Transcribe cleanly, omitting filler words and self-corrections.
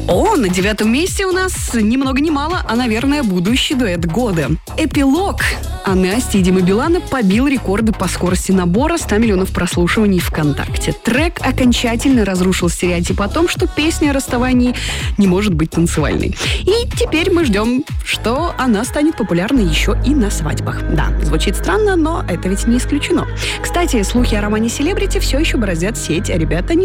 На 9-м месте у нас ни много ни мало, а, наверное, будущий дуэт года. «Эпилог» Насти и Димы Билана побил рекорды по скорости набора 100 миллионов прослушиваний ВКонтакте. Трек окончательно разрушил стереотип о том, что песня о расставании не может быть танцевальной. И теперь мы ждем, что она станет популярной еще и на свадьбах. Да, звучит странно, но это ведь не исключено. Кстати, слухи о романе селебрити все еще бороздят сеть, а ребята не